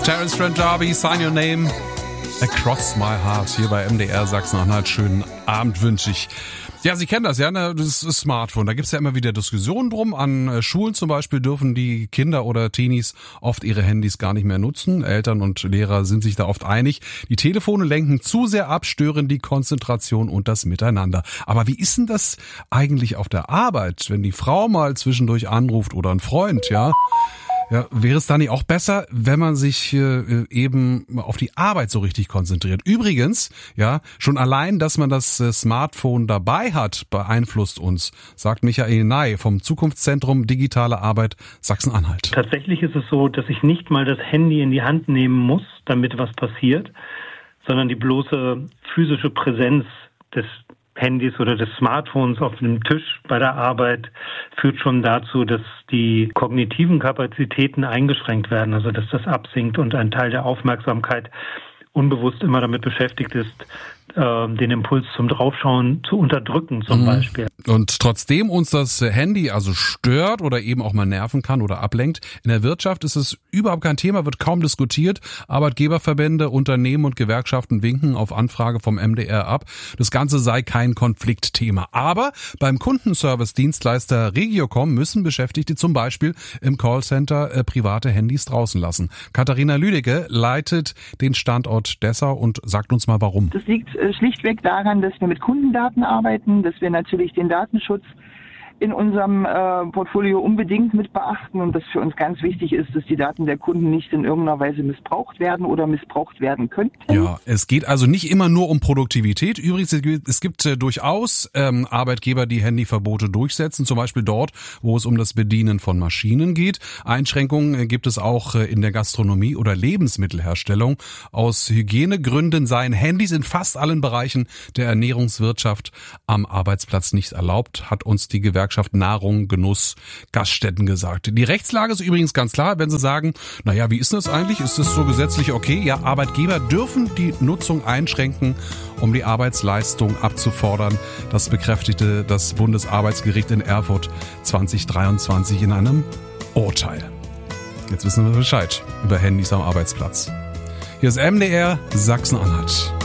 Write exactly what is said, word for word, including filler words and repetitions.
Terence Trent D'Arby, Sign Your Name Across My Heart hier bei M D R Sachsen-Anhalt. Schönen Abend wünsche ich. Ja, Sie kennen das, ja, ne? Das ist das Smartphone. Da gibt's ja immer wieder Diskussionen drum. An äh, Schulen zum Beispiel dürfen die Kinder oder Teenies oft ihre Handys gar nicht mehr nutzen. Eltern und Lehrer sind sich da oft einig. Die Telefone lenken zu sehr ab, stören die Konzentration und das Miteinander. Aber wie ist denn das eigentlich auf der Arbeit, wenn die Frau mal zwischendurch anruft oder ein Freund, ja? Ja, wäre es dann nicht auch besser, wenn man sich äh, eben auf die Arbeit so richtig konzentriert? Übrigens, ja, schon allein, dass man das äh, Smartphone dabei hat, beeinflusst uns, sagt Michael Ney vom Zukunftszentrum Digitale Arbeit Sachsen-Anhalt. Tatsächlich ist es so, dass ich nicht mal das Handy in die Hand nehmen muss, damit was passiert, sondern die bloße physische Präsenz des Handys oder des Smartphones auf dem Tisch bei der Arbeit führt schon dazu, dass die kognitiven Kapazitäten eingeschränkt werden, also dass das absinkt und ein Teil der Aufmerksamkeit unbewusst immer damit beschäftigt ist, den Impuls zum Draufschauen zu unterdrücken zum mhm. Beispiel. Und trotzdem uns das Handy also stört oder eben auch mal nerven kann oder ablenkt, in der Wirtschaft ist es überhaupt kein Thema, wird kaum diskutiert. Arbeitgeberverbände, Unternehmen und Gewerkschaften winken auf Anfrage vom M D R ab. Das Ganze sei kein Konfliktthema. Aber beim Kundenservice-Dienstleister Regiocom müssen Beschäftigte zum Beispiel im Callcenter äh, private Handys draußen lassen. Katharina Lüdecke leitet den Standort Dessau und sagt uns mal warum. Das liegt schlichtweg daran, dass wir mit Kundendaten arbeiten, dass wir natürlich den Datenschutz in unserem äh, Portfolio unbedingt mit beachten und dass für uns ganz wichtig ist, dass die Daten der Kunden nicht in irgendeiner Weise missbraucht werden oder missbraucht werden könnten. Ja, es geht also nicht immer nur um Produktivität. Übrigens, es gibt äh, durchaus ähm, Arbeitgeber, die Handyverbote durchsetzen, zum Beispiel dort, wo es um das Bedienen von Maschinen geht. Einschränkungen äh, gibt es auch äh, in der Gastronomie oder Lebensmittelherstellung. Aus Hygienegründen seien Handys in fast allen Bereichen der Ernährungswirtschaft am Arbeitsplatz nicht erlaubt, hat uns die Gewerkschaft Nahrung, Genuss, Gaststätten gesagt. Die Rechtslage ist übrigens ganz klar, wenn Sie sagen, naja, wie ist das eigentlich? Ist das so gesetzlich okay? Ja, Arbeitgeber dürfen die Nutzung einschränken, um die Arbeitsleistung abzufordern. Das bekräftigte das Bundesarbeitsgericht in Erfurt zwanzig dreiundzwanzig in einem Urteil. Jetzt wissen wir Bescheid über Handys am Arbeitsplatz. Hier ist M D R Sachsen-Anhalt.